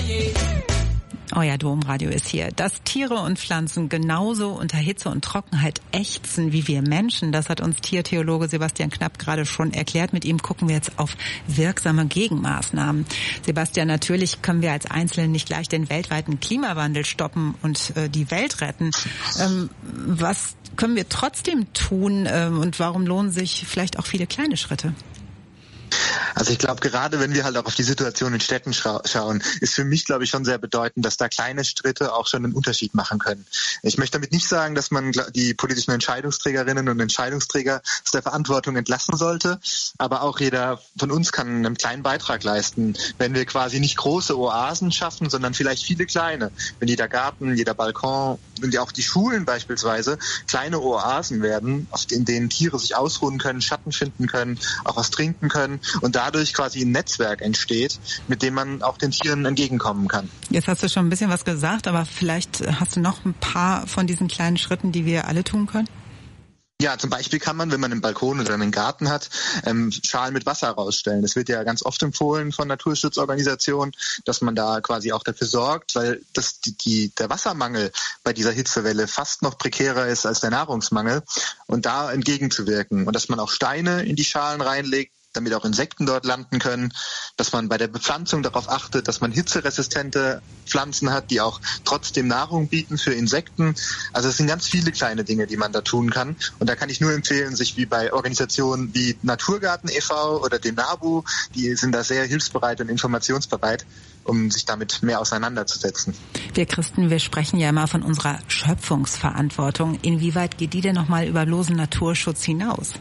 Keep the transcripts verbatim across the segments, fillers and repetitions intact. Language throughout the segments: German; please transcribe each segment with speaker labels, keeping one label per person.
Speaker 1: Euer Domradio ist hier. Dass Tiere und Pflanzen genauso unter Hitze und Trockenheit ächzen wie wir Menschen, das hat uns Tiertheologe Sebastian Knapp gerade schon erklärt. Mit ihm gucken wir jetzt auf wirksame Gegenmaßnahmen. Sebastian, natürlich können wir als Einzelne nicht gleich den weltweiten Klimawandel stoppen und äh, die Welt retten. Ähm, was können wir trotzdem tun ähm, und warum lohnen sich vielleicht auch viele kleine Schritte?
Speaker 2: Also ich glaube, gerade wenn wir halt auch auf die Situation in Städten scha- schauen, ist für mich, glaube ich, schon sehr bedeutend, dass da kleine Schritte auch schon einen Unterschied machen können. Ich möchte damit nicht sagen, dass man die politischen Entscheidungsträgerinnen und Entscheidungsträger aus der Verantwortung entlassen sollte, aber auch jeder von uns kann einen kleinen Beitrag leisten, wenn wir quasi nicht große Oasen schaffen, sondern vielleicht viele kleine. Wenn jeder Garten, jeder Balkon und auch die Schulen beispielsweise kleine Oasen werden, in denen Tiere sich ausruhen können, Schatten finden können, auch was trinken können und dadurch quasi ein Netzwerk entsteht, mit dem man auch den Tieren entgegenkommen kann.
Speaker 1: Jetzt hast du schon ein bisschen was gesagt, aber vielleicht hast du noch ein paar von diesen kleinen Schritten, die wir alle tun können?
Speaker 2: Ja, zum Beispiel kann man, wenn man einen Balkon oder einen Garten hat, ähm, Schalen mit Wasser rausstellen. Das wird ja ganz oft empfohlen von Naturschutzorganisationen, dass man da quasi auch dafür sorgt, weil das, die, die, der Wassermangel bei dieser Hitzewelle fast noch prekärer ist als der Nahrungsmangel und da entgegenzuwirken. Und dass man auch Steine in die Schalen reinlegt, damit auch Insekten dort landen können, dass man bei der Bepflanzung darauf achtet, dass man hitzeresistente Pflanzen hat, die auch trotzdem Nahrung bieten für Insekten. Also es sind ganz viele kleine Dinge, die man da tun kann. Und da kann ich nur empfehlen, sich wie bei Organisationen wie Naturgarten e V oder dem NABU, die sind da sehr hilfsbereit und informationsbereit, um sich damit mehr auseinanderzusetzen.
Speaker 1: Wir Christen, wir sprechen ja immer von unserer Schöpfungsverantwortung. Inwieweit geht die denn nochmal über bloßen Naturschutz hinaus?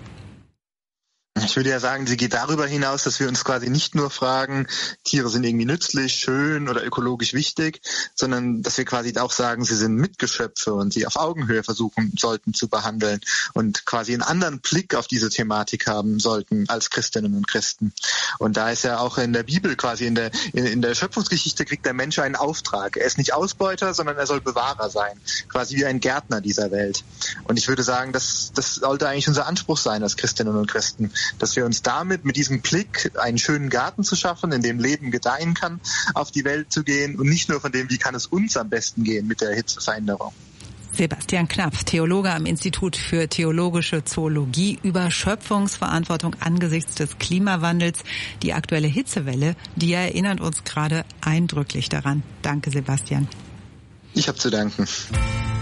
Speaker 2: Ich würde ja sagen, sie geht darüber hinaus, dass wir uns quasi nicht nur fragen, Tiere sind irgendwie nützlich, schön oder ökologisch wichtig, sondern dass wir quasi auch sagen, sie sind Mitgeschöpfe und sie auf Augenhöhe versuchen sollten zu behandeln und quasi einen anderen Blick auf diese Thematik haben sollten als Christinnen und Christen. Und da ist ja auch in der Bibel quasi, in der, in, in der Schöpfungsgeschichte kriegt der Mensch einen Auftrag. Er ist nicht Ausbeuter, sondern er soll Bewahrer sein, quasi wie ein Gärtner dieser Welt. Und ich würde sagen, das, das sollte eigentlich unser Anspruch sein als Christinnen und Christen, dass wir uns damit, mit diesem Blick, einen schönen Garten zu schaffen, in dem Leben gedeihen kann, auf die Welt zu gehen und nicht nur von dem, wie kann es uns am besten gehen mit der Hitzeveränderung.
Speaker 1: Sebastian Knapp, Theologe am Institut für Theologische Zoologie, über Schöpfungsverantwortung angesichts des Klimawandels. Die aktuelle Hitzewelle, die erinnert uns gerade eindrücklich daran. Danke, Sebastian.
Speaker 2: Ich habe zu danken.